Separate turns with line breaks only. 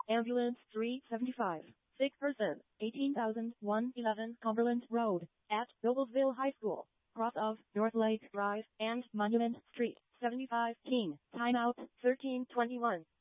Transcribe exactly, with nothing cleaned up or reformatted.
Ambulance three seventy-five. Sick person, eighteen thousand one hundred eleven Cumberland Road, at Noblesville High School, cross of North Lake Drive and Monument Street, seventy-five teen. Timeout thirteen twenty-one.